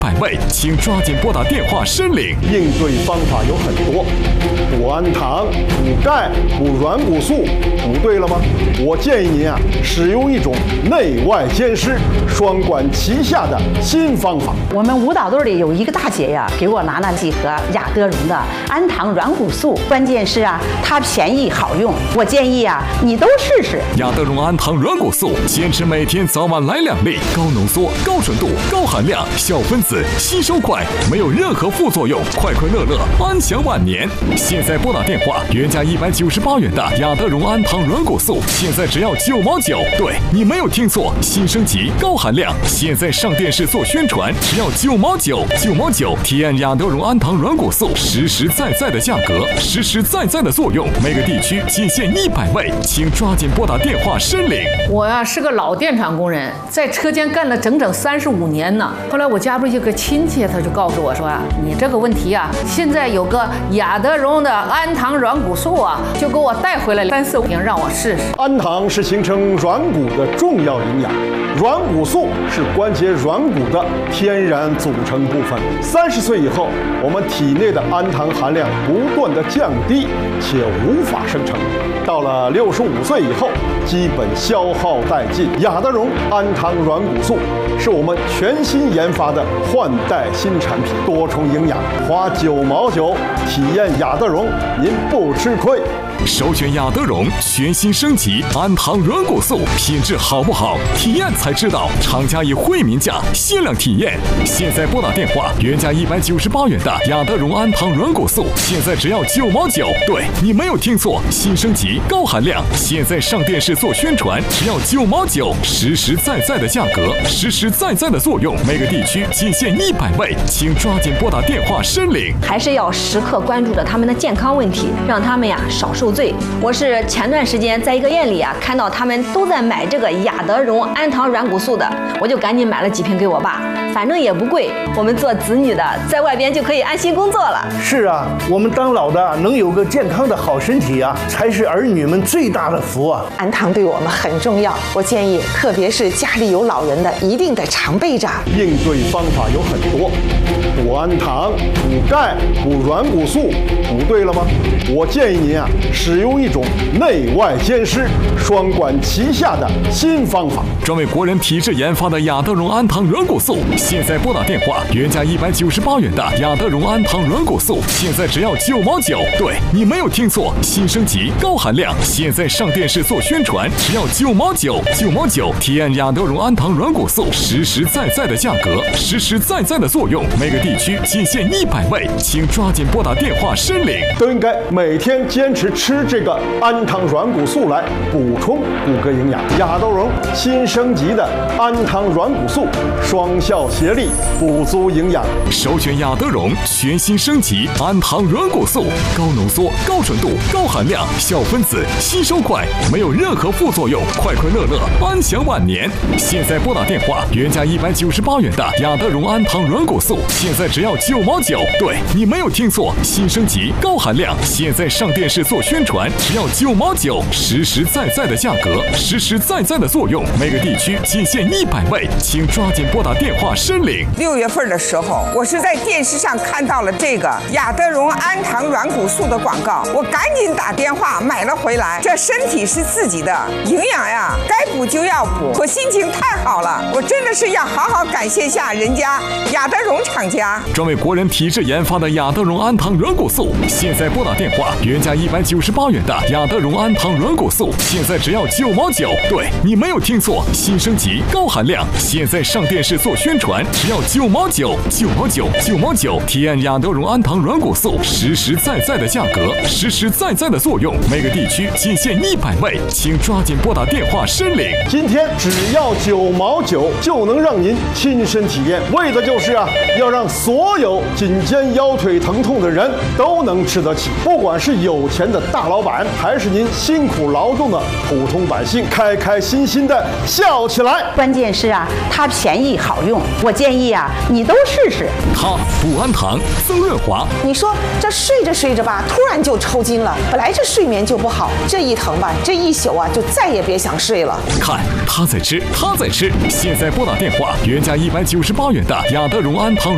100位，请抓紧拨打电话申领。 应对方法有很多，补氨糖、补钙、补软骨素，补对了吗？我建议您使用一种内外兼施、双管齐下的新方法。 我们舞蹈队里有一个大姐给我拿了几盒雅德荣的氨糖软骨素，关键是它便宜好用。我建议你都试试。 雅德荣氨糖软骨素，坚持每天早晚来2粒，高浓缩、高纯度、高含量，小分子，吸收快，没有任何副作用，快快乐乐，安享晚年。现在拨打电话，原价198元的雅德荣氨糖软骨素，现在只要9毛9。对，你没有听错，新升级，高含量，现在上电视做宣传，只要9毛9，9毛9，体验雅德荣氨糖软骨素实实在在的价格，实实在在的作用，每个地区仅限100位，请抓紧拨打电话申领。 我是个老电厂工人，在车间干了整整35年呢。后来我家中有个亲戚，他就告诉我说你这个问题现在有个雅德荣的氨糖软骨素就给我带回来了3、4瓶让我试试。 氨糖是形成软骨的重要营养，软骨素是关节软骨的天然组成部分。30岁以后，我们体内的氨糖含量不断的降低，且无法生成。到了65岁以后，基本消耗殆尽。雅德荣氨糖软骨素是我们全新研发的换代新产品，多重营养，花9毛9体验雅德荣，您不吃亏。 首选雅德荣全新升级氨糖软骨素，品质好不好，体验才知道。厂家以惠民价限量体验。现在拨打电话，原价198元的雅德荣氨糖软骨素，现在只要9毛9。对，你没有听错，新升级，高含量，现在上电视做宣传，只要9毛9，实实在在的价格，实实在在的作用，每个地区仅限100位，请抓紧拨打电话申领。 还是要时刻关注着他们的健康问题，让他们少受罪。我是前段时间在一个店里看到他们都在买这个雅德荣氨糖软骨素的，我就赶紧买了几瓶给我爸，反正也不贵，我们做子女的在外边就可以安心工作了。 是我们当老的能有个健康的好身体才是儿女们最大的福氨糖对我们很重要，我建议特别是家里有老人的一定得常备着。 应对方法有很多，补氨糖、补钙、补软骨素，补对了吗？我建议您使用一种内外兼施、双管齐下的新方法。 专为国人体质研发的雅德荣氨糖软骨素，现在拨打电话，原价198元的雅德荣氨糖软骨素，现在只要9毛9。对，你没有听错，新升级，高含量，现在上电视做宣传，只要9毛9，9毛9，体验雅德荣氨糖软骨素实实在在的价格，实实在在的作用，每个地区仅限100位，请抓紧拨打电话申领。 都应该每天坚持吃这个氨糖软骨素来补充骨骼营养。雅德荣新升级的氨糖软骨素，双效协力，补足营养。 首选雅德荣全新升级氨糖软骨素，高浓缩、高纯度、高含量，小分子，吸收快，没有任何副作用，快快乐乐，安享晚年。现在拨打电话，原价198元的雅德荣氨糖软骨素，现在只要9毛9。对，你没有听错，新升级，高含量，现在上电视做宣传，只要9毛9，实实在在的价格，实实在在的作用，每个地区仅限100位，请抓紧拨打电话申领。 6月份的时候，我是在电视上看到了这个雅德荣氨糖软骨素的广告，我赶紧打电话买了回来。这身体是自己的，营养该补就要补，我心情太好了，我真的是要好好感谢下人家雅德荣厂家。 专为国人体质研发的雅德荣氨糖软骨素，现在拨打电话，原价198元的雅德荣氨糖软骨素，现在只要9毛9。对，你没有听错，新升级，高含量，现在上电视做宣传，只要9毛9，9毛9，9毛9，体验雅德荣氨糖软骨素实实在在的价格，实实在在的作用，每个地区仅限100位，请抓紧拨打电话申领。 今天只要9毛9，就能让您亲身体验，为的就是要让所有颈肩腰腿疼痛的人都能吃得起。不管是有钱的大老板，还是您辛苦劳动的普通百姓，开开心心的笑起来。 关键是它便宜好用，我建议你都试试。 它补氨糖、增润滑。 你说这睡着睡着吧，突然就抽筋了，本来这睡眠就不好，这一疼吧，这一宿就再也别想睡了。 看他在吃，他在吃。现在拨打电话，原价198元的雅德荣氨糖